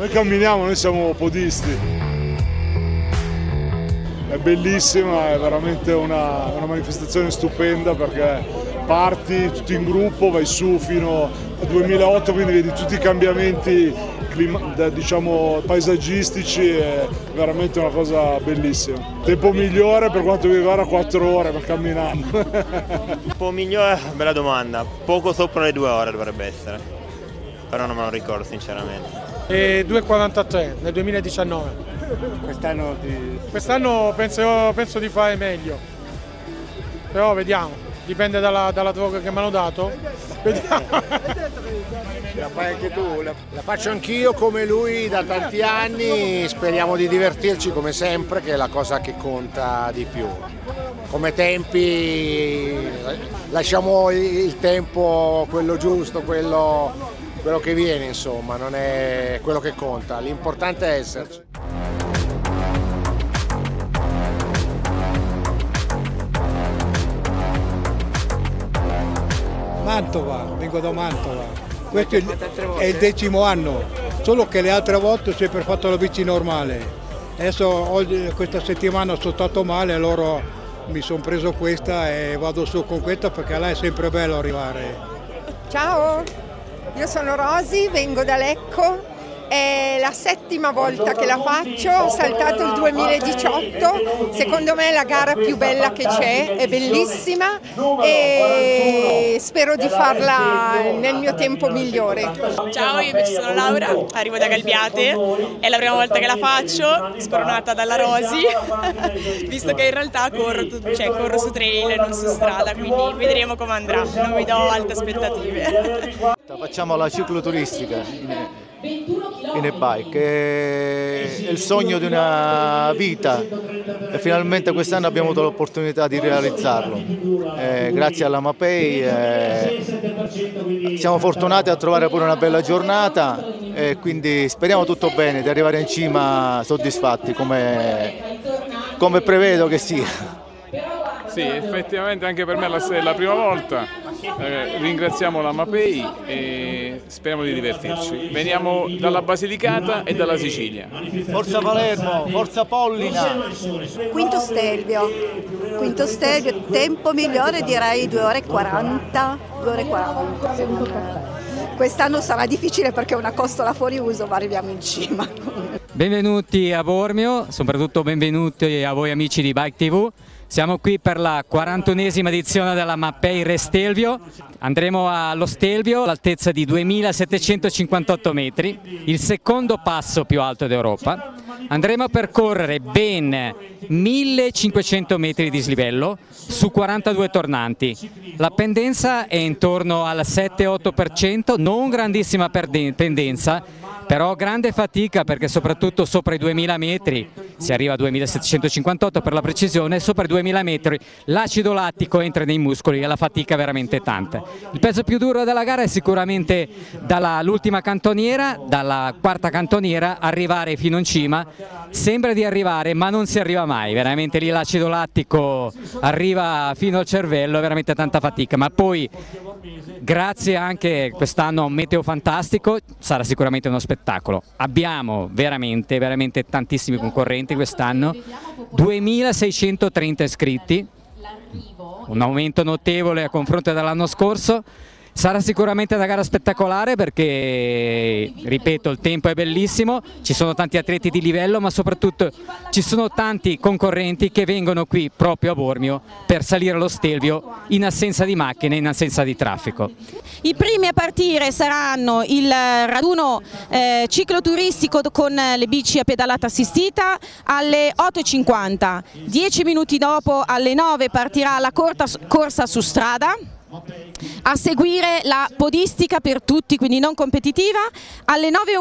Noi camminiamo, noi siamo podisti. È bellissima, è veramente una manifestazione stupenda perché parti tutto in gruppo, vai su fino al 2008, quindi vedi tutti i cambiamenti diciamo paesaggistici, è veramente una cosa bellissima. Tempo migliore per quanto mi riguarda 4 ore per camminando. Tempo migliore, bella domanda, poco sopra le 2 ore dovrebbe essere, però non me lo ricordo sinceramente. 2,43 nel 2019. Quest'anno penso di fare meglio, però vediamo, dipende dalla droga che mi hanno dato. Vediamo. La fai anche tu? La faccio anch'io come lui da tanti anni, speriamo di divertirci come sempre, che è la cosa che conta di più. Come tempi lasciamo il tempo, quello giusto, quello che viene, insomma, non è quello che conta, l'importante è esserci. Mantova, vengo da Mantova. Questo è il 10° anno, solo che le altre volte ho sempre fatto la bici normale. Adesso questa settimana sono stato male, allora mi sono preso questa e vado su con questa perché là è sempre bello arrivare. Ciao, io sono Rosy, vengo da Lecco. È la 7ª volta che la faccio, ho saltato il 2018, secondo me è la gara più bella che c'è, è bellissima e spero di farla nel mio tempo migliore. Ciao, io invece sono Laura, arrivo da Galbiate, è la prima volta che la faccio, spronata dalla Rosy, visto che in realtà corro su trail e non su strada, quindi vedremo come andrà, non mi do alte aspettative. Facciamo la cicloturistica in e-bike, è il sogno di una vita e finalmente quest'anno abbiamo avuto l'opportunità di realizzarlo. Grazie alla Mapei siamo fortunati a trovare pure una bella giornata e quindi speriamo tutto bene, di arrivare in cima soddisfatti come prevedo che sia. Sì, effettivamente anche per me è la prima volta, ringraziamo la Mapei e speriamo di divertirci. Veniamo dalla Basilicata e dalla Sicilia. Forza Palermo, forza Pollina! Quinto Stelvio, tempo migliore direi 2 ore e 40, 2 ore e 40. Quest'anno sarà difficile perché è una costola fuori uso, ma arriviamo in cima. Benvenuti a Bormio, soprattutto benvenuti a voi amici di Bike TV. Siamo qui per la 41esima edizione della Mapei Re Stelvio. Andremo allo Stelvio all'altezza di 2758 metri, il secondo passo più alto d'Europa. Andremo a percorrere ben 1500 metri di dislivello su 42 tornanti. La pendenza è intorno al 7-8%, non grandissima pendenza, però grande fatica perché soprattutto sopra i 2000 metri, si arriva a 2758 per la precisione, sopra i 2000 metri l'acido lattico entra nei muscoli e la fatica è veramente tanta. Il pezzo più duro della gara è sicuramente dall'ultima cantoniera, dalla quarta cantoniera, arrivare fino in cima. Sembra di arrivare ma non si arriva mai, veramente lì l'acido lattico arriva fino al cervello, è veramente tanta fatica, ma poi grazie anche quest'anno a un meteo fantastico sarà sicuramente uno spettacolo. Abbiamo veramente tantissimi concorrenti quest'anno, 2630 iscritti, un aumento notevole a confronto dell'anno scorso. Sarà sicuramente una gara spettacolare perché, ripeto, il tempo è bellissimo, ci sono tanti atleti di livello ma soprattutto ci sono tanti concorrenti che vengono qui proprio a Bormio per salire allo Stelvio in assenza di macchine, in assenza di traffico. I primi a partire saranno il raduno cicloturistico con le bici a pedalata assistita alle 8:50, 10 minuti dopo alle 9 partirà la corsa su strada. A seguire la podistica per tutti, quindi non competitiva, alle 9:15